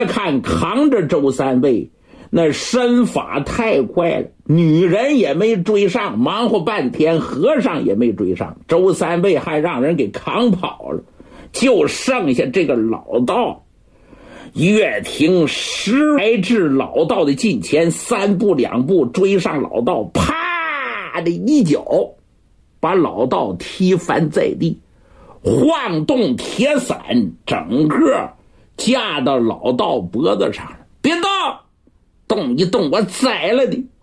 看扛着周三位，那身法太快了，女人也没追上，忙活半天，和尚也没追上，周三位还让人给扛跑了，就剩下这个老道。岳霆来至老道的近前，3步2步追上老道，啪的一脚把老道踢翻在地，晃动铁伞，整个架到老道脖子上了。别动，动一动我宰了你。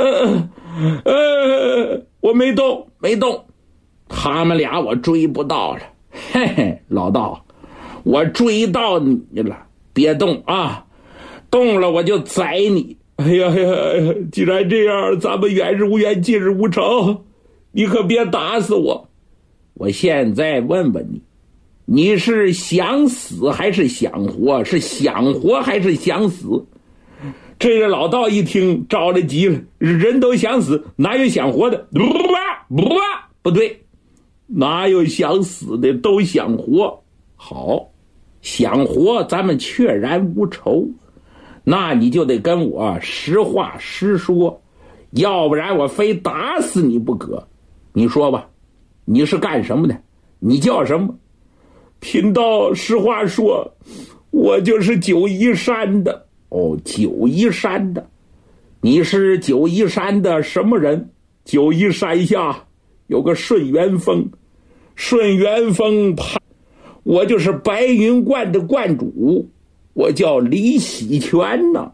我没动。他们俩我追不到了。嘿嘿，老道，我追到你了，别动啊，动了我就宰你。哎呀，既然这样，咱们远日无冤，近日无仇，你可别打死我。我现在问问你，你是想死还是想活？是想活还是想死？这个老道一听着了急了，人都想死，哪有想活的？不对，哪有想死的，都想活。好，想活咱们确然无仇，那你就得跟我实话实说，要不然我非打死你不可。你说吧，你是干什么的？你叫什么？贫道实话说，我就是九嶷山的。哦，九嶷山的，你是九嶷山的什么人？九嶷山下有个顺元峰，顺元峰我就是白云观的观主，我叫李喜全呢。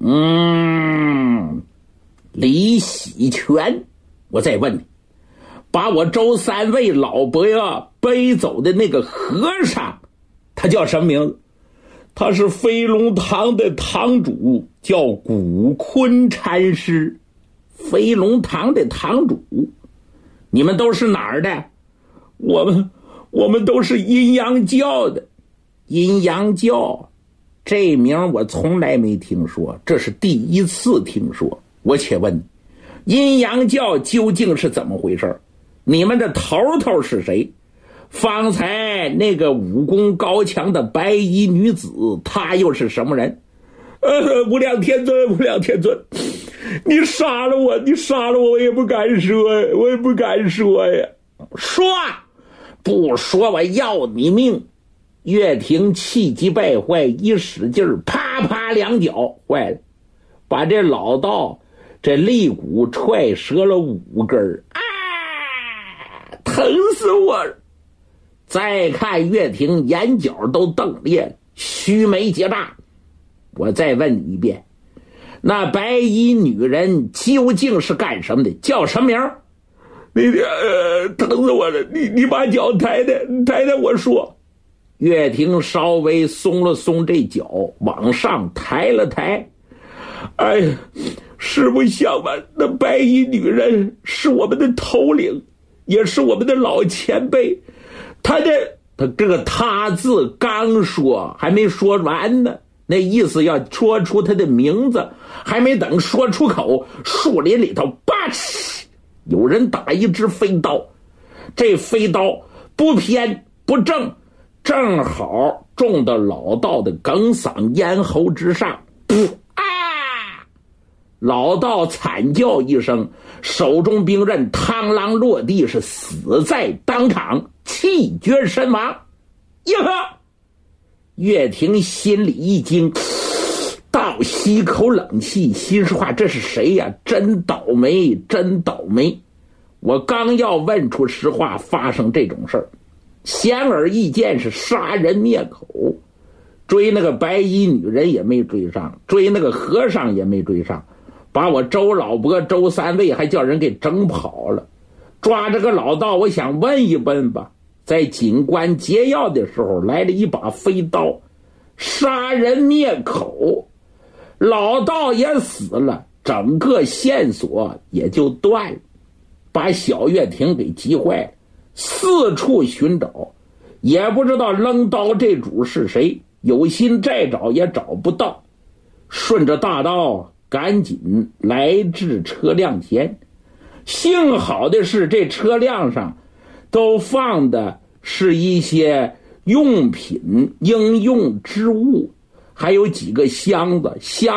李喜全，我再问你，把我周三位老伯呀背走的那个和尚，他叫什么名字？他是飞龙堂的堂主，叫古坤禅师。飞龙堂的堂主，你们都是哪儿的？我们都是阴阳教的。阴阳教这名我从来没听说，这是第一次听说。我且问你，阴阳教究竟是怎么回事？你们的头头是谁？方才那个武功高强的白衣女子，她又是什么人？无量天尊，无量天尊，你杀了我，我也不敢说呀。说，不说我要你命。岳霆气急败坏，一使劲儿，啪啪2脚，坏了，把这老道这肋骨踹折了5根啊！疼死我了！再看岳霆眼角都瞪裂了，须眉结炸。我再问你一遍，那白衣女人究竟是干什么的？叫什么名？疼死我了！你把脚抬抬我说。岳霆稍微松了松这脚，往上抬了抬。哎呀，实不相瞒，那白衣女人是我们的头领，也是我们的老前辈。他这个他字刚说还没说完呢，那意思要说出他的名字，还没等说出口，树林里头吧哧，有人打一支飞刀。这飞刀不偏不正，正好中到老道的哽嗓咽喉之上。老道惨叫一声，手中兵刃螳螂落地，是死在当场，气绝身亡。岳霆心里一惊，倒吸一口冷气，心说话，这是谁呀？真倒霉，真倒霉！我刚要问出实话，发生这种事儿，显而易见是杀人灭口。追那个白衣女人也没追上，追那个和尚也没追上，把我周老伯周三位还叫人给整跑了。抓这个老道，我想问一问吧，在警官劫要的时候来了一把飞刀，杀人灭口，老道也死了，整个线索也就断了，把小岳霆给急坏了，四处寻找，也不知道扔刀这主是谁，有心再找也找不到。顺着大道赶紧来至车辆前，幸好的是这车辆上都放的是一些用品应用之物， 还有几个箱子，